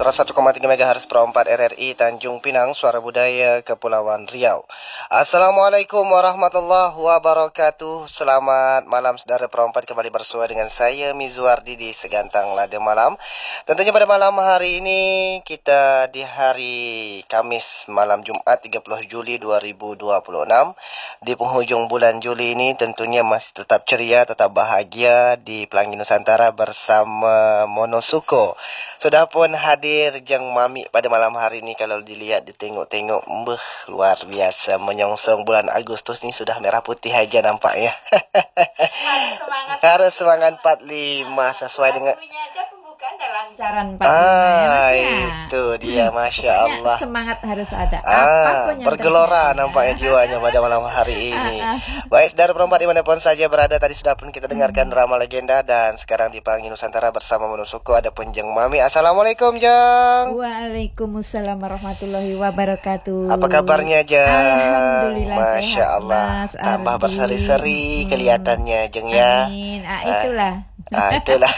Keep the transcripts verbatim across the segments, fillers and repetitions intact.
seratus satu koma tiga megahertz Pro empat R R I Tanjung Pinang, Suara Budaya Kepulauan Riau. Assalamualaikum warahmatullahi wabarakatuh. Selamat malam saudara Pro empat, kembali bersua dengan saya Mizwardi di Segantang Lada Malam. Tentunya pada malam hari ini kita di hari Kamis malam Jumat tiga puluh Juli dua ribu dua puluh enam. Di penghujung bulan Juli ini tentunya masih tetap ceria, tetap bahagia di Pelangi Nusantara bersama Monosuko. Sudah pun hadir Jeng Mami pada malam hari ini. Kalau dilihat, ditengok-tengok, beuh, luar biasa menyongsong bulan Agustus ini sudah merah putih aja nampaknya. Harus semangat. Harus semangat empat puluh lima sesuai dengan aja pembukaan dan lancaran empat puluh lima ah, ya, Mas, ya. itu dia, Masya Pokoknya Allah. semangat harus ada. Ah, Apapun yang bergelora terjadi. nampaknya jiwanya pada malam hari ini. Baik, saudara perempat dimanapun saja berada, tadi sudah pun kita dengarkan drama legenda. Dan sekarang di Pelangi Nusantara bersama Monosuko ada pun Jeng Mami. Assalamualaikum Jeng. Waalaikumsalam warahmatullahi wabarakatuh. Apa kabarnya Jeng? Alhamdulillah Masya sehat, Allah, Mas tambah Ardi. berseri-seri Hmm. kelihatannya Jeng ya. Amin. Ah, itulah. Ah, itulah.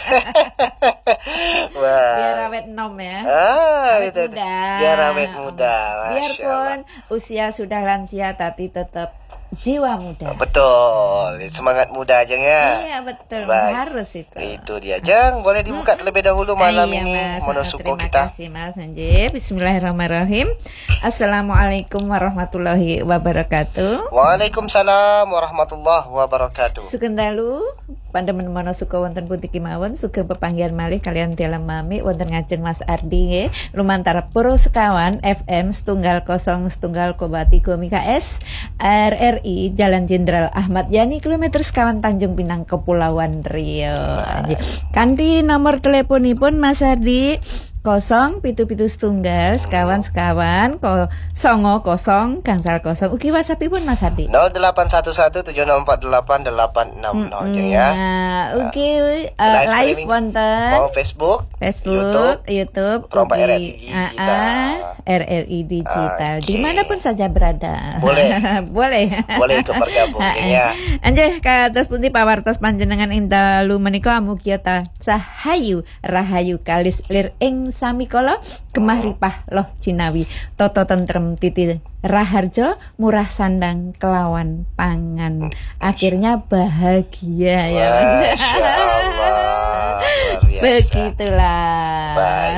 Wah. Biar awet nom ya. Ah, Awet itu. muda. Biar awet muda. Masya Biarpun Allah. usia sudah lansia tapi tetap jiwa muda. Betul, semangat muda Jeng ya. Iya betul, Baik. harus itu. Itu dia Jeng, boleh dibuka terlebih dahulu malam Iya, ini Mas. Monosuko Terima kita. kasih Mas Anjir. Bismillahirrahmanirrahim. Assalamualaikum warahmatullahi wabarakatuh. Waalaikumsalam warahmatullahi wabarakatuh. Sugeng dalu pandemen Monosuko wonten pundi kemawon, sugeng pepanggihan malih kalian dalam mami wonten ngajeng Mas Ardi nggih. Lumantar Pro Sekawan F M setunggal kosong setunggal koma tiga megahertz R R I Jalan Jenderal Ahmad Yani kilometer sekawan Tanjung Pinang Kepulauan Riau. Kanthi nomor teleponipun Mas Ardi kosong pitu pitu setunggal sekawan sekawan ko songo kosong gangsal kosong. Ugi WhatsAppipun Mas Ardi nol delapan satu satu tujuh nol empat delapan delapan enam nol Jeng ya. Nah, ugi uh, Live live streaming. wonten Mau Facebook, Facebook, YouTube, YouTube, Perompak ugi, R R I kita. ah, R R I Digital, Oke. dimanapun saja berada. Boleh. Boleh. boleh ikut bergabung Jeng ya. Anjeh kados pundi pawartos panjenengan indalu menika amugi sahayu rahayu kalis lir ing samikala gemah ripah loh Cinawi toto tentrem titi raharjo murah sandang kelawan pangan. Akhirnya bahagia ya Mas. Masya Allah, luar biasa. Begitulah. Baik,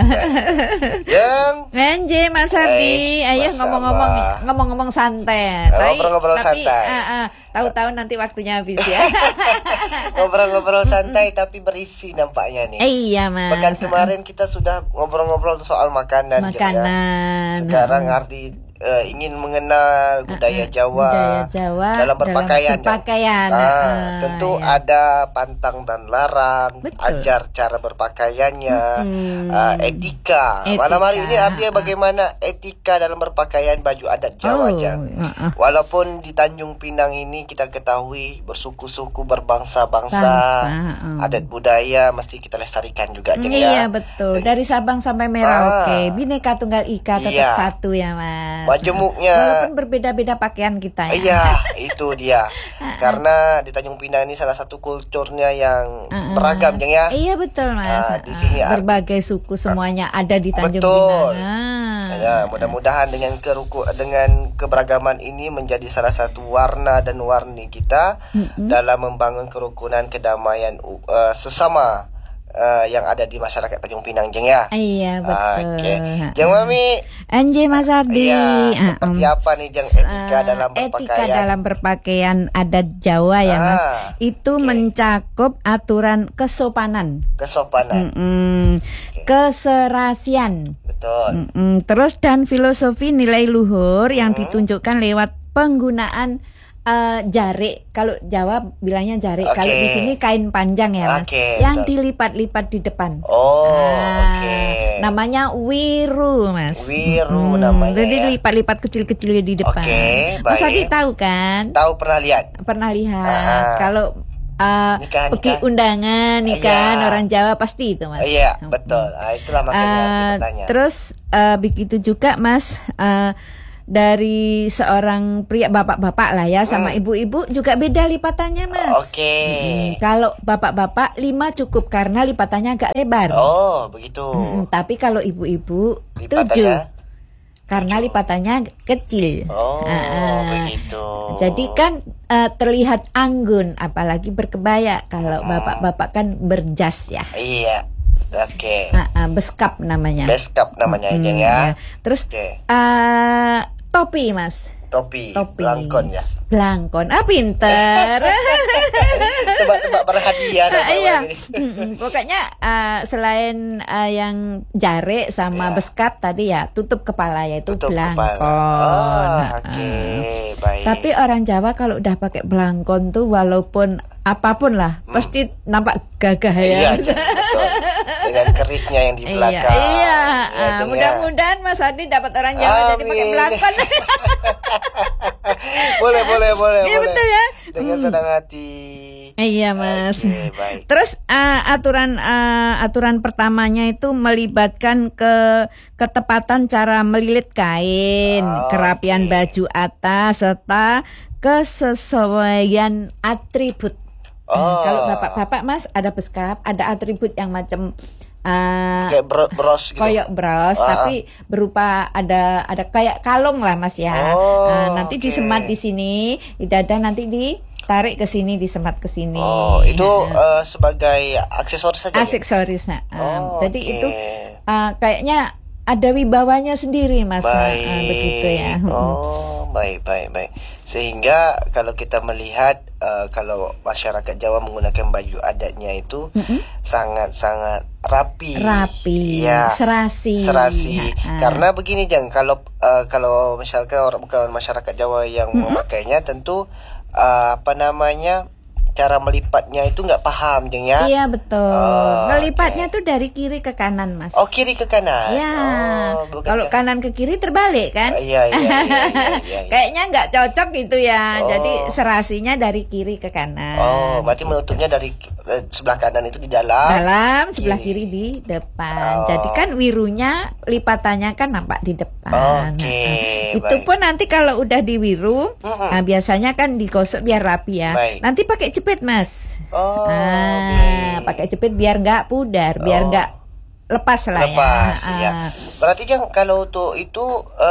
Jeng. Anjir Mas Ardi, Eh, ayo Masya ngomong-ngomong Allah. ngomong-ngomong santai. Oh, Tapi- ngobrol-ngobrol tapi, santai. ah, ah, tahu-tahu nanti waktunya habis ya. Ngobrol-ngobrol santai tapi berisi nampaknya nih. Eh, iya Mas. Pekan kemarin kita sudah ngobrol-ngobrol soal makanan, Jeng, ya. Makanan. Sekarang Ardi eh, ingin mengenal budaya Jawa, budaya Jawa dalam berpakaian. dalam berpakaian. Nah, Ah, tentu ya. ada pantang dan larang, Betul. ajar cara berpakaiannya, Mm-mm. uh, etika. Etika. Malam hari ini Ardi bagaimana etika dalam berpakaian baju adat Jawa, Oh, Jang. uh-uh. Walaupun di Tanjung Pinang ini kita ketahui bersuku-suku, berbangsa-bangsa, Bangsa, uh. adat budaya mesti kita lestarikan juga, Jeng, Iya ya. betul. Dari Sabang sampai Merauke, Ah. Bhinneka Tunggal Ika tetap Iya. satu ya Mas. Majemuknya. Walaupun berbeda-beda pakaian kita ya. Iya, itu dia. Karena di Tanjung Pinang ini salah satu kulturnya yang Uh-uh. beragam, Jeng ya. Iya betul Mas. Ah, di sini Ah, berbagai suku semuanya ada di Tanjung Betul. Pinang. Ah. Ya, mudah-mudahan dengan keruku dengan keberagaman ini menjadi salah satu warna dan warni kita Mm-mm. dalam membangun kerukunan, kedamaian uh, sesama uh, yang ada di masyarakat Tanjung Pinang, Jeng ya. Iya betul. Oke. Jeng Mami, Anjir Mas Ardi. iya, Ah, seperti um, apa nih Jeng etika Ah, dalam etika berpakaian? dalam berpakaian adat Jawa ya Mas. Ah, Itu oke. mencakup aturan kesopanan, Kesopanan. Mm-mm. keserasian, Betul. Mm-mm. terus dan filosofi nilai luhur yang Mm. ditunjukkan lewat penggunaan eh, jarik. Kalau Jawa bilangnya jarik, Oke. kalau di sini kain panjang ya Mas, Oke, yang betul. dilipat-lipat di depan. Oh, Ah, oke. namanya wiru Mas. Wiru Mm, namanya Jadi ya. lipat-lipat kecil-kecil di depan. Oke, Mas baik. Adi tahu kan? Tahu pernah lihat? Pernah lihat. Ah. Kalau uh, Nikah, pergi nikah. undangan nikahan Iya. orang Jawa pasti itu Mas. Iya, betul. Ah, itulah makanya Uh, bertanya. terus uh, begitu juga Mas, uh, dari seorang pria bapak-bapak lah ya sama Hmm. ibu-ibu juga beda lipatannya Mas. Oke. Mm, kalau bapak-bapak lima cukup karena lipatannya agak lebar. Oh, begitu. Mm, tapi kalau ibu-ibu Lipatannya? tujuh karena lipatannya kecil. Oh, Ah, ah. begitu. Jadi kan eh, terlihat anggun, apalagi berkebaya. Kalau Hmm. bapak-bapak kan berjas ya. Iya. Oke. Ah, ah, beskap namanya. Best cup namanya Hmm, Jeng ya. Terus Oke. eh, topi Mas. Topi, Topi. belangkon ya. Belangkon. Ah pinter. Tebak-tebak berhadiah Ah, iya. ini. Mm-mm. Pokoknya eh, selain eh, yang jare sama Iya. beskap tadi ya tutup kepala yaitu Tutup belangkon. kepala. Ah, Ah, oke, ah. baik. Tapi orang Jawa kalau udah pakai belangkon tuh walaupun apapun lah pasti nampak gagah ya. Iya, Jeng, betul. Dengan kerisnya yang di Iya, belakang. iya. Iya, Ah, Jeng, ya. mudah-mudahan Mas Adi dapat orang Jawa jadi pakai Amin. belangkon. boleh, boleh, boleh, Iya, boleh. betul ya? Dengan Hmm. senang hati. Iya Mas. Oke, baik. Terus uh, aturan uh, aturan pertamanya itu melibatkan ke ketepatan cara melilit kain, Oh, kerapian oke. baju atas serta kesesuaian atribut. Nah, Oh. kalau bapak-bapak Mas ada beskap, ada atribut yang macam uh, Kayak bro- bros gitu. koyok bros, Ah, tapi berupa ada ada kayak kalung lah Mas ya. Oh, Nah, nanti oke. disemat di sini, di dada nanti ditarik ke sini, disemat ke sini. Oh, itu Nah, eh, sebagai aksesoris saja. Jeng? aksesoris. Nah, Oh, jadi oke. itu uh, kayaknya ada wibawanya sendiri Mas. Baik. Nah, begitu ya. Oh, baik, baik, baik. Sehingga kalau kita melihat eh, kalau masyarakat Jawa menggunakan baju adatnya itu Mm-mm. sangat-sangat rapi. Rapi, Ya. serasi. Serasi. Nah, Karena begini Jang, kalau eh, kalau misalkan orang bukan masyarakat Jawa yang Mm-mm. memakainya tentu eh, apa namanya? Cara melipatnya itu nggak paham Jeng ya. Iya betul. Oh, Melipatnya oke. tuh dari kiri ke kanan Mas. Oh, kiri ke kanan. Ya, Oh, bukan kalau ke- kanan ke kiri terbalik kan? Oh, iya, iya, iya, iya, iya, iya. Kayaknya nggak cocok gitu ya. Oh. Jadi serasinya dari kiri ke kanan. Oh, berarti menutupnya dari eh, sebelah kanan itu di dalam. Dalam, sebelah kiri. kiri di depan. Oh. Jadi kan wirunya lipatannya kan nampak di depan. Oke, Nah, itu baik. pun nanti kalau udah diwiru, Mm-mm. nah biasanya kan digosok biar rapi ya. Baik. Nanti pakai jepit Mas. Oh, Nah, oke. pakai jepit biar nggak pudar, biar Oh. nggak lepas lah Lepas ya. ya. Ah. Berarti Jang kalau untuk itu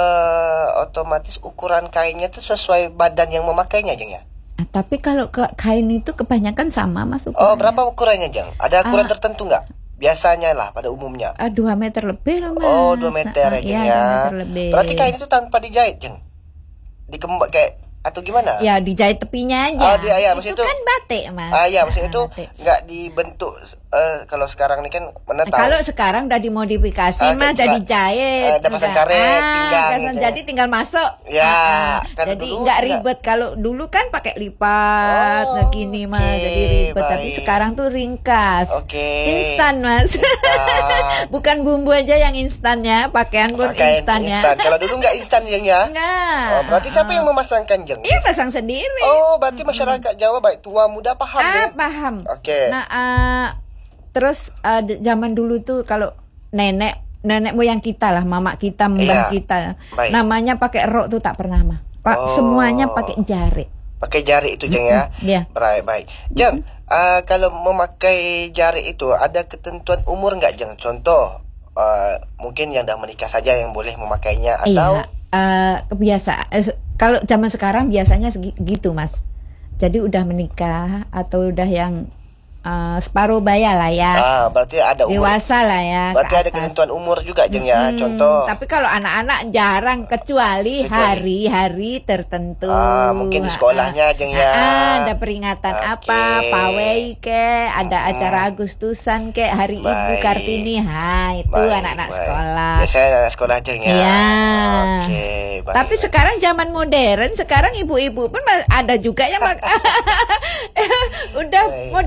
eh, otomatis ukuran kainnya itu sesuai badan yang memakainya Jang ya. Ah, tapi kalau ke kain itu kebanyakan sama Mas Oh, ukurannya. berapa ukurannya Jang? Ada ukuran Ah. tertentu nggak? Biasanya lah pada umumnya. Ah, dua meter lebih loh Mas. Oh, dua meter Ah, aja iya, ya. dua meter lebih. Berarti kain itu tanpa dijahit Jang. Dikembang kayak atau gimana? Ya dijahit tepinya aja. Oh, dia- ya, itu maksud itu- kan batik Mas. Ah ya, maksudnya Ah, itu batik. nggak dibentuk eh, kalau sekarang ini kan mana tahu. Kalau sekarang udah dimodifikasi Ah, Mas, kayak jadi juga, jahit. eh, ada pasang Udah. karet, Ah, pinggang pasang- gitu ya. jadi tinggal masuk. Ya, Ah, ah. kan jadi dulu nggak nggak- ribet. Kalau dulu kan pakai lipat, Oh, nah gini Mas, oke, jadi ribet. Tapi baik. sekarang tuh ringkas. Oke. Instan Mas. Instan. Bukan bumbu aja yang instannya, pakaian pun Pakaian instan ya. instan. Kalau dulu nggak instan Jeng ya. Nah. Oh, berarti siapa yang memasangkan Jeng? Iya pasang sendiri. Oh, berarti masyarakat Jawa baik tua muda paham Ah, ya? paham. Oke. Nah, ah, terus ah, d- zaman dulu tuh kalau nenek nenek moyang kita lah, mama kita, mbah Iya. kita, Baik. namanya pakai rok tuh tak pernah mah. Pak Oh. semuanya pakai jari. Pakai jari itu Jeng ya. Iya. Baik, baik. Jeng, ah, kalau memakai jari itu ada ketentuan umur nggak Jeng? Contoh, ah, mungkin yang dah menikah saja yang boleh memakainya atau Iya. ah, kebiasaan. eh, se- kalau zaman sekarang biasanya segi- gitu mas. Jadi udah menikah atau udah yang ah, separuh baya lah ya. ah, berarti ada umur. Dewasa lah ya. ke Berarti ada atas. ketentuan umur juga Jeng ya. Hmm, Contoh. Tapi kalau anak-anak jarang kecuali Kecuali. hari-hari tertentu. Ah, mungkin di sekolahnya, Jeng, ya. Ah, ada peringatan Oke. apa, pawai ke, ada Hmm. acara Agustusan ke, hari Ibu Baik. Kartini. Ha, itu Baik, anak-anak baik. sekolah. Biasanya anak sekolah Jeng ya. Iya. Oke, baik. Tapi sekarang zaman modern, sekarang ibu-ibu pun ma- ada juga yang mak- udah Baik. modern kan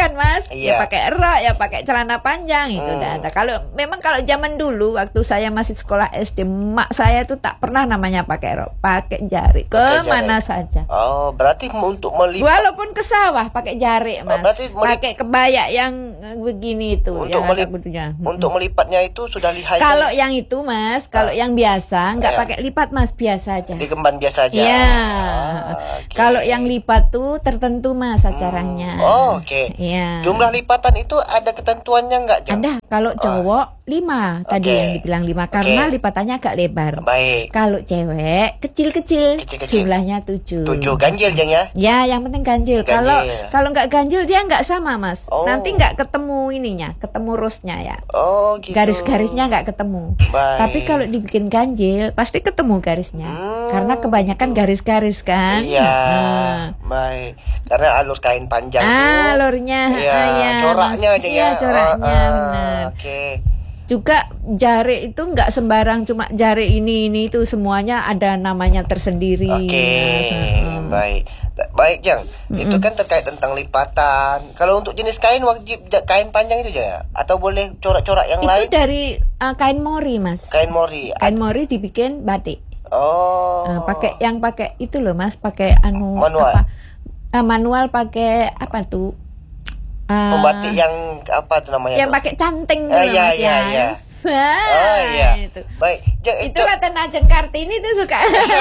kan Mas, ya Iya. pakai rok, ya pakai celana panjang itu Hmm. udah ada. Kalau memang kalau zaman dulu waktu saya masih sekolah S D, mak saya tuh tak pernah namanya pakai rok, pakai jarik Pakai kemana jarik. saja. Oh, berarti untuk melipat Walaupun ke sawah pakai jarik Mas, berarti melip- pakai kebaya yang eh, begini itu. untuk yang ada melip- bentuknya. untuk melipatnya itu sudah lihai. Kalau yang itu Mas, kalau Ah. yang biasa nggak Iya. pakai lipat Mas, biasa aja. digemban biasa aja. Iya. Ah, oke. Kalau yang lipat tuh tertentu Mas acaranya. Oh, oke. Iya. Jumlah lipatan itu ada ketentuannya nggak, Jeng? Ada. Kalau cowok lima tadi Oke. yang dibilang lima karena Oke. lipatannya agak lebar. Baik. Kalau cewek kecil-kecil, Kecil-kecil. jumlahnya tujuh. Tujuh ganjil, Jeng ya? Ya, yang penting ganjil. Ganjil. Kalau kalau nggak ganjil dia nggak sama Mas. Oh. Nanti nggak ketemu ininya, ketemu rosnya ya. Oh, gitu. Garis-garisnya nggak ketemu. Baik. Tapi kalau dibikin ganjil pasti ketemu garisnya. Hmm. Karena kebanyakan garis-garis kan. Iya. Nah. Baik. Karena alur kain panjang Ah, tuh. alurnya. Iya, Ah, ya, coraknya Mas. aja Iya, ya. coraknya Ah, ah, benar. Oke. Juga jari itu nggak sembarang cuma jari ini ini itu semuanya ada namanya tersendiri. Oke, Mas. Ah. baik. Ta- Baik, Jang. Itu kan terkait tentang lipatan. Kalau untuk jenis kain wajib ja- kain panjang itu ya? Atau boleh corak-corak yang Itu lain? dari uh, kain mori Mas. Kain mori. Kain mori dibikin batik. Oh. Nah, pakai yang pakai itu loh Mas, pakai anu Manual. apa? Ah, manual pakai apa tuh? Ah, Pembatik yang apa tuh namanya? yang tuh? pakai canting Ah, tuh, iya, Mas, iya, ya. iya. Wah, Oh iya. itu. Baik. Jang, itu. Itu kata Najeng Kartini tuh suka.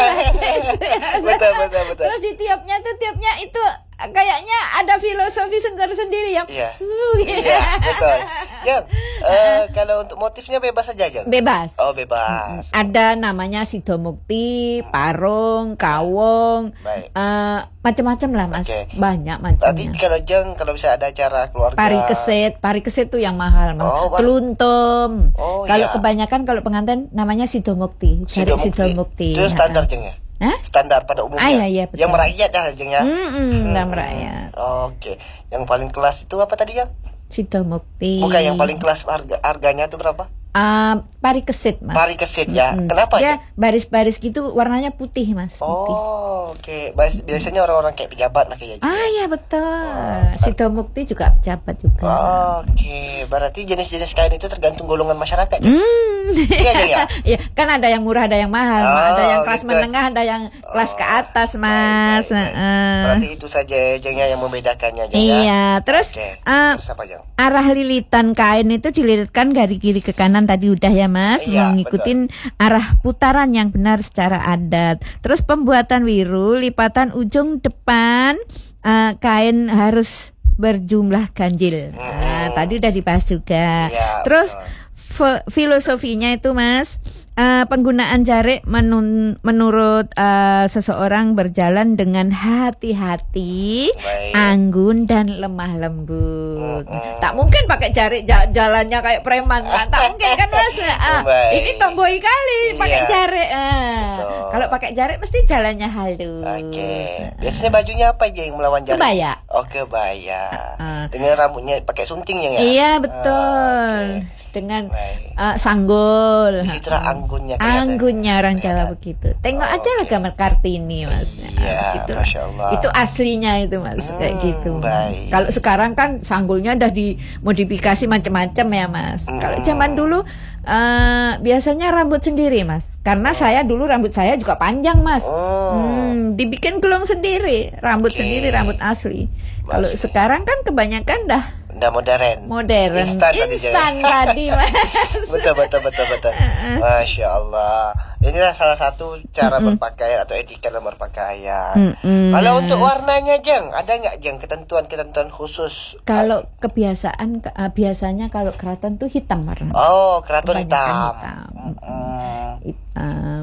Betul, betul, betul. Terus di tiapnya tuh tiapnya itu kayaknya ada filosofi sendiri-sendiri yang Iya. uh, gitu. Iya, betul. Jang, eh, kalau untuk motifnya bebas saja, Jang? Bebas. Oh, bebas. Ada namanya Sidomukti, Parung, Kawong, Baik. eh, macam-macam lah Mas. Oke. Banyak Berarti macamnya. kalau Jang, kalau bisa ada acara keluarga. Pari keset, pari keset tuh yang mahal Mas. Oh, bar- Teluntum. Oh, kalau iya. kebanyakan kalau pengantin namanya Sidomukti, cari Sidomukti. Sidomukti. Itu standar, Jang ya? Hah? Standar pada umumnya. Ah, iya, iya, betul. Yang merakyat dah, Jang ya? Hmm, dan merakyat. Oke. Yang paling kelas itu apa tadi, Jang? Sidomukti. Bukan yang paling kelas harga harganya itu berapa? Ah, pari keset Mas. Pari kesit ya. Hmm. Kenapa Dia ya? baris-baris gitu warnanya putih Mas. Putih. Oh, oke. Bias- Biasanya orang-orang kayak pejabat makanya. Ah ya betul. Oh, Sidomukti juga pejabat juga. Oke, berarti jenis-jenis kain itu tergantung golongan masyarakat. Ya? Hmm. Iya, iya, iya. Iya, kan ada yang murah, ada yang mahal, Oh, ada yang kelas gitu. menengah, ada yang kelas ke atas, Baik, Mas. baik, baik. Heeh. Berarti itu saja Jangnya yang membedakannya, Jang, ya? Iya, terus Oke. eh, Terus apa, Jang? arah lilitan kain itu dililitkan dari kiri ke kanan tadi udah ya Mas, Iya, mengikuti arah putaran yang benar secara adat. Terus pembuatan wiru, lipatan ujung depan eh, kain harus berjumlah ganjil. Nah, Mm-mm. tadi udah dibahas juga. Iya, Terus betul. f- filosofinya itu Mas, eh, penggunaan jarik menun- menurut eh, seseorang berjalan dengan hati-hati, Baik. anggun dan lemah lembut. Mm-mm. Tak mungkin pakai jarik ja- jalannya kayak preman kan? Tak mungkin kan Mas? Ah, Baik. ini tomboy kali pakai Iya. jarik. Ah. Betul. Kalau pakai jarik mesti jalannya halus. Oke. Biasanya bajunya apa aja yang melawan jarak? Kebaya. Oh, kebaya. Ah. Dengan rambutnya pakai suntingnya ya? Iya betul. Ah, oke. Dengan Baik. eh, sanggul. Disitulah anggunnya kelihatan. Anggunnya orang Jawa Kelihatan. begitu. Tengok Oh, aja lah oke. gambar Kartini Mas. Iya, Ah, gitu. Masya Allah. Itu aslinya itu Mas, kayak Hmm, gitu. baik. Kalau sekarang kan sanggulnya udah dimodifikasi macam-macam ya Mas. Hmm. Kalau zaman dulu eh, biasanya rambut sendiri Mas. Karena saya dulu rambut saya juga panjang Mas. Oh. Hmm, dibikin gelong sendiri, rambut Oke. sendiri, rambut asli. Kalau Asli. sekarang kan kebanyakan dah Udah modern. modern, Instan tadi, instan Jang. tadi Mas. Betul, betul, betul, betul. Masya Allah. Inilah salah satu cara berpakaian atau etika dalam berpakaian. Mm-mm, Kalau Mas. untuk warnanya, Jang, ada nggak, Jang, ketentuan-ketentuan khusus? Kalau kebiasaan ke- eh, biasanya kalau keraton tuh hitam warna. Oh, keraton Kebanyakan hitam. hitam. Hmm. Hitam.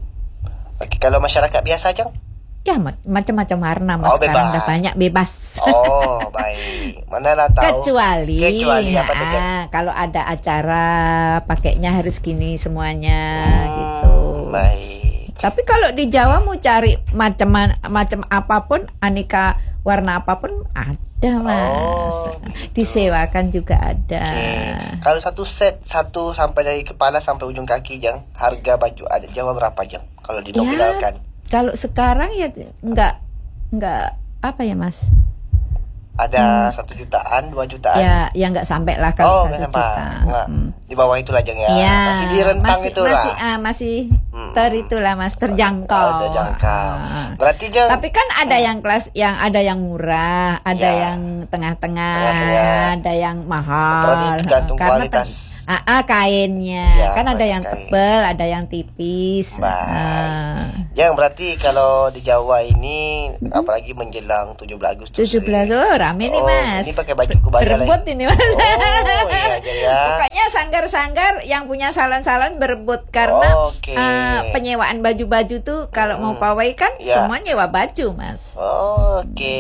Oke, kalau masyarakat biasa, Jang? Ya ma- macam-macam warna Mas. Oh, Sekarang bebas. udah banyak bebas. Oh, baik. Mana lah tahu. Kecuali, Kecuali apa tuh, Jang? ah, kalau ada acara pakainya harus gini semuanya Hmm, gitu. Baik. Tapi kalau di Jawa mau cari macam macam apapun, aneka warna apapun ada Mas. Oh, Disewakan juga ada. Oke. Kalau satu set, satu sampai dari kepala sampai ujung kaki, Jang, harga baju adat Jawa berapa, Jang? Kalau dinominalkan. Kalau sekarang ya nggak nggak apa ya Mas? ada satu jutaan, dua jutaan. Ya, ya nggak sampai lah Oh, kalau nggak satu sampai. juta. Nggak. Hmm. Di bawah itulah Jeng ya. Ya, Masih di rentang masih, itulah. Masih, ah, masih Hmm. ter itulah mas, terjangkau. Oh, terjangkau. Ah. Berarti Jeng. Tapi kan ada yang kelas, yang ada yang murah, ada Ya. yang tengah-tengah, Tengah-tengah. ada yang mahal. Berarti tergantung Karena kualitas. ten- ah, ah, kainnya, Ya, kan ada kualitas yang kain. tebal, ada yang tipis. Baik. Ah. Yang berarti kalau di Jawa ini apalagi menjelang tujuh belas Agustus. tujuh belas, ini. oh rame nih Oh, mas. ini pakai baju kebaya Berebut lagi. ini mas. Oh, iya Jeng ya. Pokoknya sanggar-sanggar yang punya salon-salon berebut karena Oke. eh, penyewaan baju-baju tuh kalau mau pawai kan Ya. semua nyewa baju mas. Oke.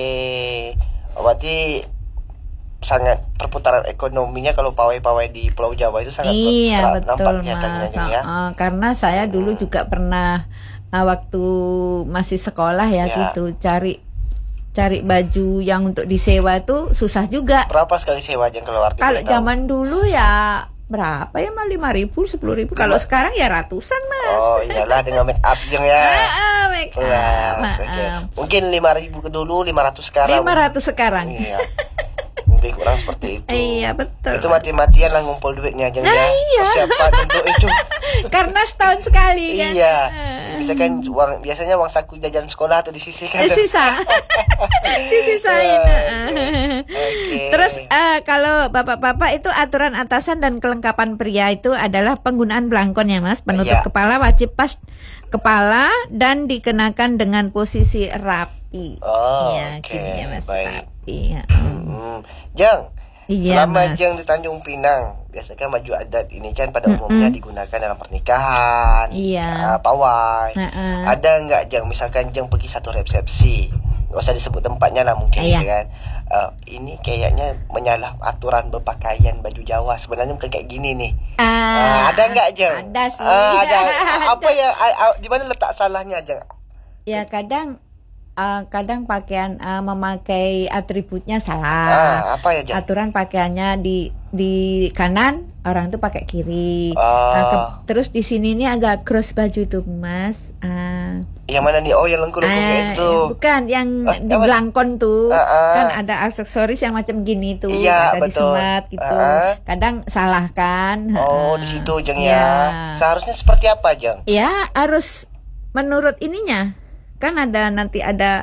Berarti sangat perputaran ekonominya kalau pawai-pawai di Pulau Jawa itu sangat Iya ber- nampak betul kelihatannya, mas. Jeng, ya. Uh, karena saya dulu juga pernah uh, waktu masih sekolah ya, Ya. gitu cari cari baju yang untuk disewa tuh susah juga. Berapa sekali sewa Jeng keluar? Kalau zaman dulu ya berapa ya mah lima ribu sepuluh ribu. Kalau sekarang ya ratusan mas. Oh iyalah dengan make up Jeng ya. Ah, ah, make up, Nah, maaf. oke. Mungkin lima ribu ke dulu, lima ratus sekarang. lima ratus sekarang. Iya. Lebih kurang seperti itu. Iya betul. Itu mati-matian lah ngumpul duitnya Jeng Nah, ya. iya. Persiapan untuk itu. Karena setahun sekali kan. Iya. Ah. Misalkan uang biasanya uang saku jajan sekolah atau disisihkan. Eh, sisa. Disisain. Oke. Terus eh, kalau bapak-bapak itu aturan atasan dan kelengkapan pria itu adalah penggunaan belangkon ya mas. Penutup Iya. kepala wajib pas kepala dan dikenakan dengan posisi rapi. Oh, ya, oke. gini ya mas, Baik. rapi. Ya. Hmm. Jeng, Iya, selama Mas. Jeng di Tanjung Pinang, biasanya baju adat ini kan pada umumnya digunakan dalam pernikahan, Iya. ah, pawai. Heeh. Ada nggak Jeng, misalkan Jeng pergi satu resepsi, nggak usah disebut tempatnya lah mungkin, Iya. gitu kan? Eh, ini kayaknya menyalah aturan berpakaian baju Jawa. Sebenarnya bukan kayak gini nih. Ah, Ah, ada nggak Jeng? Ada sih. Ah, ada. Ada. Apa ya? ah, ah, Di mana letak salahnya Jeng? Ya kadang uh, kadang pakaian uh, memakai atributnya salah. Ah, apa ya Jeng? Aturan pakaiannya di di kanan, orang tuh pakai kiri. Ah. Nah, ke- terus di sini nih ada cross baju tuh mas. Ah, Yang mana nih? Oh, yang lengkung-lengkung ah, kayak itu. bukan yang Ah, di apa? belangkon tuh. Ah, ah. Kan ada aksesoris yang macam gini tuh. Iya, ada betul. disemat gitu. Ah. Kadang salah kan. Oh, Ah. di situ Jeng Iya. ya. Seharusnya seperti apa Jeng? Ya harus menurut ininya. Kan ada nanti ada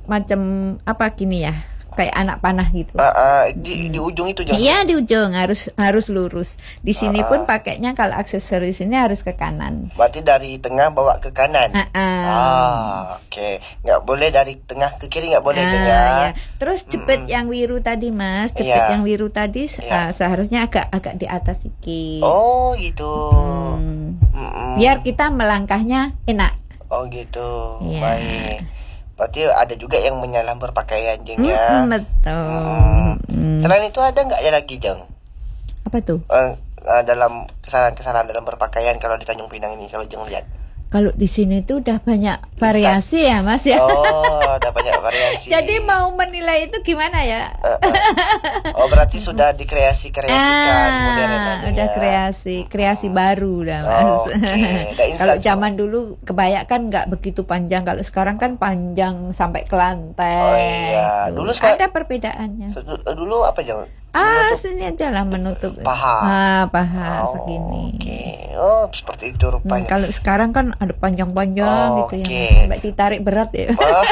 macam apa gini ya, kayak anak panah gitu. Ah, ah, di, di ujung itu Jeng. Iya di ujung harus harus lurus. Di sini Ah, pun ah. pakainya kalau aksesoris ini harus ke kanan. Berarti dari tengah bawa ke kanan. Ah, ah. Ah, oke. Nggak boleh dari tengah ke kiri, nggak boleh Jeng ya. Ah, ya. Terus jepit yang biru tadi mas, jepit Iya. yang biru tadi Iya. ah, seharusnya agak agak di atas sedikit. Oh, gitu. Hmm. Mm-mm. Biar kita melangkahnya enak. Oh, gitu. Iya. Baik. Berarti ada juga yang menyalah berpakaian Jeng ya. Hmm, betul. Hmm. Hmm. Selain itu ada nggak ya lagi Jeng? Apa tuh? Eh, eh, dalam kesalahan-kesalahan dalam berpakaian kalau di Tanjung Pinang ini kalau Jeng lihat. Kalau di sini tuh udah banyak variasi ya mas ya. Oh, ada banyak variasi. Jadi mau menilai itu gimana ya? Eh, eh. Oh, berarti sudah dikreasi-kreasikan modern Ah, aja udah ya. kreasi, kreasi baru dah mas. Oh, oke. Udah instan Kalau semua. zaman dulu kebaya kan nggak begitu panjang. Kalau sekarang kan panjang sampai ke lantai. Oh, iya. Tuh, Dulu seba- ada perbedaannya. So, du- Dulu apa Jeng? Ah, Menutup- sini aja lah menutup Paha. Ah, paha Oh, segini. Oke. Oh, seperti itu Hmm, rupanya. kalau sekarang kan ada panjang-panjang Oh, gitu oke. ya, sampai ditarik berat ya. Oh.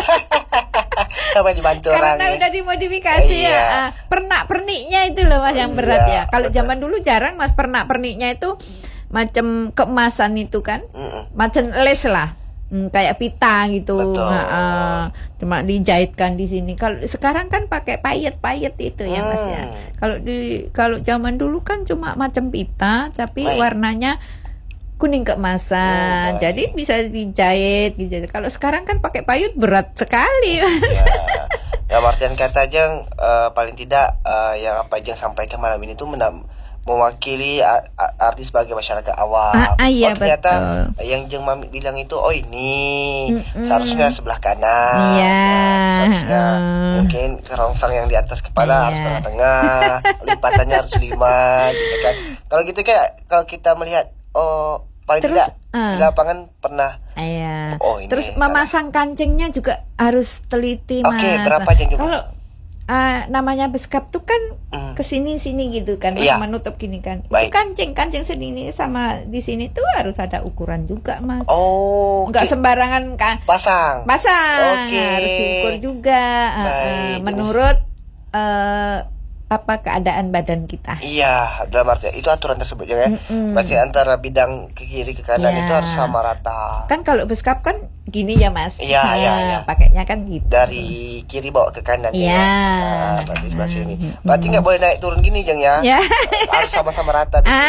Sampai dibantu orang. Karena ya. udah dimodifikasi Iya. ya. Ah, pernak-perniknya itu loh mas yang berat Iya, ya. Kalau betul. zaman dulu jarang mas pernak-perniknya itu macam keemasan itu kan, Mm-mm. macam les lah. Hmm, kayak pita gitu. Betul. Ah, ah. Cuma dijahitkan di sini. Kalau sekarang kan pakai payet-payet itu ya mas ya. Hmm. Kalau di kalau zaman dulu kan cuma macam pita tapi Baik. warnanya kuning keemasan. Oh, baik. Jadi bisa dijahit gitu. Kalau sekarang kan pakai payut berat sekali. Mas. Ya, dalam artian kata Jeng, eh, paling tidak eh, yang apa Jeng sampaikan malam ini tuh menam- mewakili a- a- artis sebagai masyarakat awam. Ah, ah, iya, oh, ternyata betul. yang Jeng Mami bilang itu, oh ini Mm-mm. seharusnya sebelah kanan. Iya, Nah, seharusnya ah. mungkin kerongsang yang di atas kepala Iya. harus tengah-tengah, lipatannya harus lima, gitu kan. Kalau gitu kayak kalau kita melihat, oh paling Terus, tidak ah. di lapangan pernah. Iya. Oh, ini Terus memasang kancingnya juga harus teliti mas. Oke, berapa jam juga? Kalau uh, namanya beskap tuh kan Hmm. kesini sini gitu kan, Iya. menutup gini kan. Itu Baik. kancing kancing sini sama di sini tuh harus ada ukuran juga mas. Oh, Nggak ki- sembarangan kan pasang. pasang, Oke. harus diukur juga uh, uh, Baik. menurut uh, apa keadaan badan kita. Iya, dalam arti itu aturan tersebut ya. Mm-mm. Berarti antara bidang ke kiri ke kanan Ya. itu harus sama rata. Kan kalau beskap kan gini ya mas. Iya, Nah, iya, iya. pakainya kan gitu. Dari kiri bawa ke kanan Iya. ya. Nah, berarti sebelah sini. Mm-mm. Berarti nggak boleh naik turun gini Jeng ya. Ya. Harus sama-sama rata. Ah,